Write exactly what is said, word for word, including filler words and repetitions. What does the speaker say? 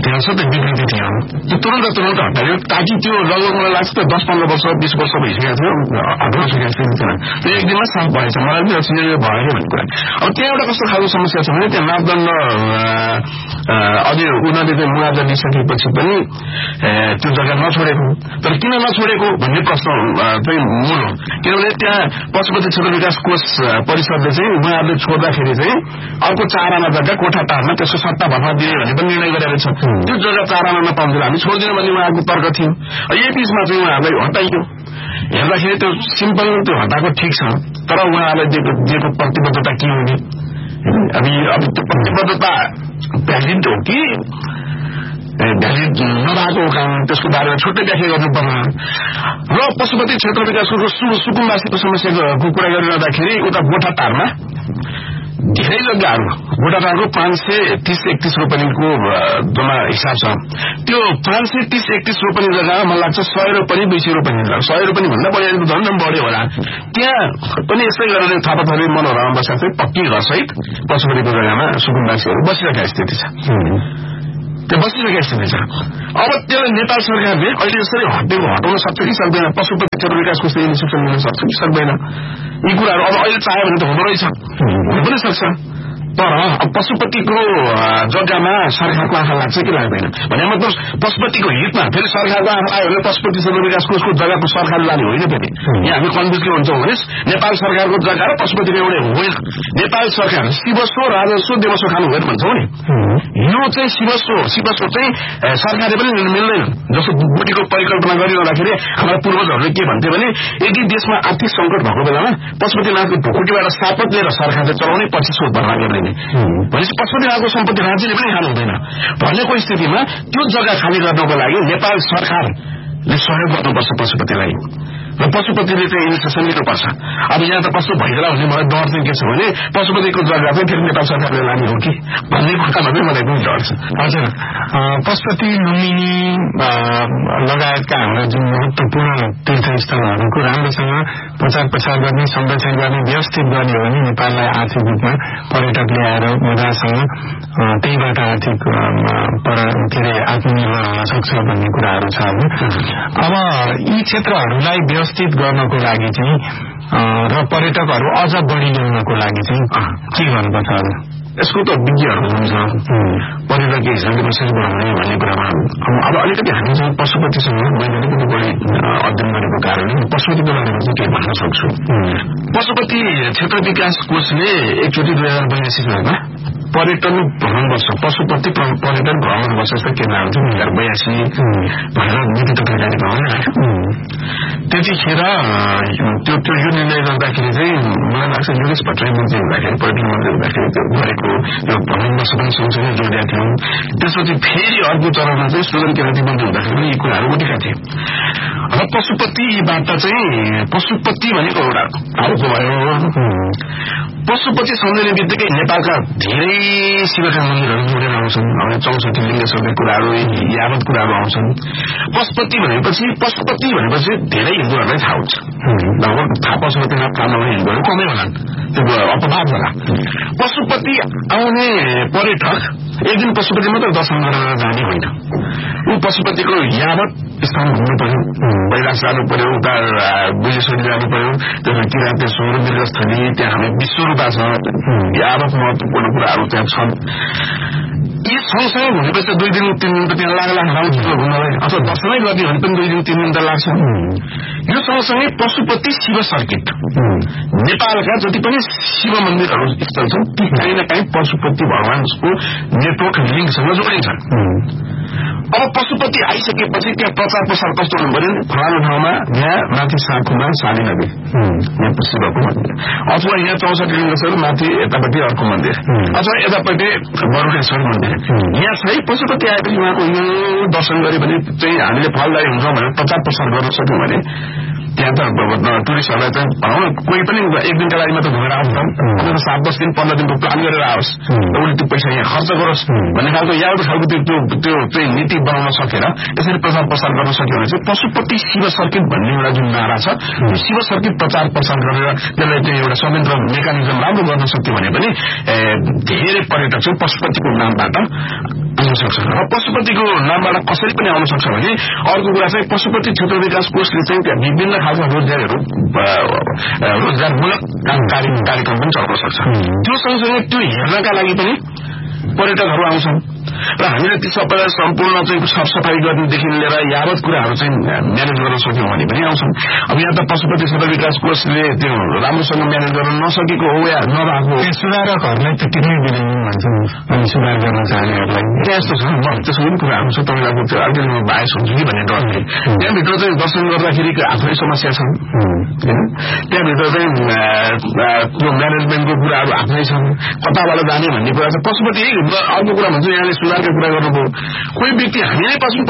त्यहाँ सबै विकृति थियो त्यो तुरन्त तुरन्त हटायो ताकि त्यो लगभग मलाई लाग्छ त दस पन्ध्र वर्ष बीस वर्ष भइसकेको थियो हटाउन सकेको थिएन त्यो एक दिनमा साफ भएछ मलाई पनि अक्सिजन भएन भन्ने कुरा अब त्यहाँ एउटा कस्तो खालको समस्या छ भने त्यहाँ मापदण्ड अझै उनीहरूले चाहिँ मुआवजा लिइसकेपछि पनि त्यो जग्गा नछोडेको तर किन नछोडेको भन्ने प्रश्न चाहिँ मूल हो किनभने त्यहाँ पशुपति क्षेत्र विकास कोष परिषदले चाहिँ उहाँहरूले छोड्दाखेरि चाहिँ अर्को चार आना जग्गा कोठा टारमा त्यसको सट्टा भर्ना दिने भन्ने पनि निर्णय गरेको छ त्यो जग्गा चार आनामा पाउँदैन हामी छोड्दिनौँ भन्ने उहाँको तर्क थियो यही बीचमा चाहिँ उहाँहरूलाई हटाइयो हेर्दाखेरि त्यो सिम्पल त्यो हटाएको ठिक छ तर उहाँहरूलाई दिएको दिएको प्रतिबद्धता के हुने अब अब त्यो प्रतिबद्धता भ्यालिड हो कि भ्यालिड नभएको कारण त्यसको बारेमा छुट्टै व्याख्या गर्नुपर्ने र पशुपति क्षेत्र विकासको सुकुम्बासीको समस्याको कुरा गरिरहँदाखेरि उता गोठाटारमा धेरै जग्गाहरू गोठाटारको पाँच सय तीस एकतीस रोपनीको जम्मा हिसाब छ त्यो पाँच सय तीस एकतीस रोपनी जग्गामा मलाई लाग्छ सय रोपनी दुई सय रोपनी सय रोपनी भन्दा बढी झन् झन् बढ्यो होला त्यहाँ पनि यसै गरेर थापाथली मनोरम बस्दा चाहिँ पक्की घरसहित पशुपतिको जग्गामा सुकुम्बासीहरू बसिरहेका स्थिति छ त्यो बसिरहेका स्थिति छ अब त्यसलाई नेपाल सरकारले अहिले यसरी हटेको हटाउन सक्छ कि सक्दैन पशुपति क्षेत्र विकास कोषले इन्स्ट्रक्सन दिन सक्छ कि सक्दैन यी कुराहरू अब अहिले चाह्यो भने त हुँदो रहेछ हुन पनि सक्छ तर अब पशुपतिको जग्गामा सरकारको आँखा लाग्छ कि लाग्दैन भने मतलब पशुपतिको हितमा फेरि सरकारको आँखा आयो भने पशुपति क्षेत्र विकास कोषको जग्गाको सरकारले लाने होइन फेरि यहाँ हामी कन्फ्युज के हुन्छौँ भने नेपाल सरकारको जग्गा र पशुपतिको एउटै होइन नेपाल सरकार शिवस्व राजस्व देवस्व खानु होइन भन्छौँ नि यो चाहिँ शिवस्व शिवस्व चाहिँ सरकारले पनि मिल्दैन जस्तो बुटीको परिकल्पना गरिरहँदाखेरि हाम्रा पूर्वजहरूले के भन्थे भने यदि देशमा आर्थिक संकट भएको बेलामा पशुपतिनाथको ढुकुटीबाट सापट लिएर सरकारले चलाउने पछि सोध भर्ना गर्दैन भनेपछि पशुपतिनाथको सम्पत्ति राज्यले पनि खानु हुँदैन भनेको स्थितिमा त्यो जग्गा खाली गर्नको लागि नेपाल सरकारले सहयोग गर्नुपर्छ पशुपतिलाई र पशुपतिले चाहिँ इन्स्ट्रक्सन लिनुपर्छ अब यहाँ त कस्तो भइगला भन्ने मलाई डर चाहिँ के छ भने पशुपतिको जग्गा चाहिँ फेरि नेपाल सरकारले लाने हो कि भन्ने कुरामा चाहिँ मलाई पनि डर छ हजुर पशुपति लुम्बिनी लगायतका हाम्रा जुन महत्वपूर्ण तीर्थस्थलहरूको राम्रोसँग प्रचार प्रसार गर्ने संरक्षण गर्ने व्यवस्थित गर्ने हो भने नेपाललाई आर्थिक रूपमा पर्यटक ल्याएर मजासँग त्यहीबाट आर्थिक के अरे आत्मनिर्भर हुन सक्छ भन्ने कुराहरू छ अब यी क्षेत्रहरूलाई व्यवस्थित गर्नको लागि चाहिँ र पर्यटकहरू अझ बढी ल्याउनको लागि चाहिँ के गर्नुपर्छ हजुर यसको त विज्ञहरू हुन्छ पर्यटकीय हिसाबले कसरी बढाउने भन्ने कुरामा अब अलिकति हामी चाहिँ पशुपतिसँग मैले अलिकति बढी अध्ययन गरेको कारणले पशुपतिको बारेमा चाहिँ केही भन्न सक्छु पशुपति क्षेत्र विकास कोषले एकचोटि दुई हजार बयासीमा पर्यटन भ्रमण वर्ष पशुपति पर्यटन भ्रमण वर्ष जस्तो केन्द्र आउँछ दुई हजार बयासी भनेर नीति तथा कार्यक्रम त्यतिखेर त्यो त्यो यो निर्णय गर्दाखेरि चाहिँ मलाई लाग्छ योगेश भट्टराई मन्त्री हुँदाखेरि पर्यटन मन्त्री हुँदाखेरि त्यो गरेको यो भ्रमण वर्ष पनि सँगसँगै जोडेका थियौँ त्यसपछि फेरि अर्को चरणमा चाहिँ सृजन केन्द्र मन्त्री हुँदाखेरि पनि यी कुराहरू उठेका थिए र पशुपतिबाट चाहिँ पशुपति भनेको एउटा टाउको भयो पशुपति सम्झने बित्तिकै नेपालका धेरै शिवका मन्दिरहरू जोडेर आउँछन् चौसठी लिङ्ग सबै कुराहरू यावत कुराहरू आउँछन् पशुपति भनेपछि पशुपति भनेपछि धेरै हिन्दूहरूलाई थाहा हुन्छ लगभग थाहा पशुपतिनाथ थाहा नहुने हिन्दूहरू कमै होलान् त्यो अपवाद होला पशुपति आउने पर्यटक एक दिन पशुपति मात्र दर्शन गरेर जाने होइन ऊ पशुपतिको यावत स्थान घुम्नु पर्यो बैलास जानु पर्यो उता बुझेश्वरी जानु पर्यो त्यसमा किरातेश्वर मृगस्थली त्यहाँ हामी विश्वरूपा छ यावत महत्वपूर्ण कुराहरू त्यहाँ छन् यी सँगसँगै घुमेपछि दुई दिन तीन दिन त त्यहाँ लाग्ला राउजीको घुम्नलाई अथवा दर्शनै गर्ने भने पनि दुई दिन तीन दिन त लाग्छ यो सँगसँगै पशुपति शिव सर्किट नेपालका जति पनि शिव मन्दिरहरू स्थल छन् ती काहीँ न काहीँ पशुपति भगवानको नेटवर्क लिङ्कसँग जोडिन्छ अब पशुपति आइसकेपछि त्यहाँ प्रचार प्रसार कस्तो हुनु पर्यो फलानु ठाउँमा यहाँ माथि साँखुमा शाली नदी यहाँ शिवको मन्दिर अथवा यहाँ चौसठी लिङ्गेश्वर माथि यतापट्टि अर्को मन्दिर अथवा यतापट्टि बरुडेश्वर मन्दिर यहाँ चाहिँ पशुपति आएपछि उहाँको यो दर्शन गर्यो भने चाहिँ हामीले फलदायी हुन्छौँ भनेर प्रचार प्रसार गर्न सक्यौँ भने त्यहाँ त टुरिस्टहरूलाई चाहिँ भनौँ न कोही पनि एक दिनका लागि मात्र घुमेर आउँछ सात दस दिन पन्ध्र दिनको प्लान गरेर आओस् उसले त्यो पैसा यहाँ खर्च गरोस् भन्ने खालको यावत खालको त्यो त्यो चाहिँ नीति बनाउन सकेर यसरी प्रचार प्रसार गर्न सक्यो भने चाहिँ पशुपति शिव सर्किट भन्ने एउटा जुन नारा छ त्यो शिव सर्किट प्रचार प्रसार गरेर त्यसलाई चाहिँ एउटा संयन्त्र मेकानिजम राम्रो गर्न सक्यो भने पनि धेरै पर्यटक चाहिँ पशुपतिको नामबाट आउन सक्छ र पशुपतिको नामबाट कसरी पनि आउन सक्छ भने अर्को कुरा चाहिँ पशुपति क्षेत्र विकास कोषले चाहिँ त्यहाँ विभिन्न खालका रोजगारहरू रोजगारमूलक कार्यक्रम पनि चलाउन सक्छ त्यो सँगसँगै त्यो हेर्नका लागि पनि पर्यटकहरू आउँछन् र हामीले ती सबैलाई सम्पूर्ण चाहिँ साफसफाई गर्नेदेखि लिएर यावत कुराहरू चाहिँ म्यानेज गर्न सक्यौं भने पनि आउँछन् अब यहाँ त पशुपति क्षेत्र विकास कोषले त्यो राम्रोसँग म्यानेज गर्न नसकेको हो या नभएको हो सुधारकहरूलाई त टिक्नै दिँदैन भन्छन् अनि सुधार गर्न चाहनेहरूलाई त्यस्तो छ त्यसको पनि कुराहरू छ तपाईँलाई त्यो अलिकति म बायस हुन्छु कि भन्ने डरले त्यहाँभित्र चाहिँ दर्शन गर्दाखेरि आफ्नै समस्या छन् होइन त्यहाँभित्र चाहिँ त्यो म्यानेजमेन्टको कुराहरू आफ्नै छन् कताबाट जाने भन्ने कुरा छ पशुपति अर्को कुरा भन्छ यहाँले सुधारको कुरा गर्नुभयो कोही व्यक्ति हामीले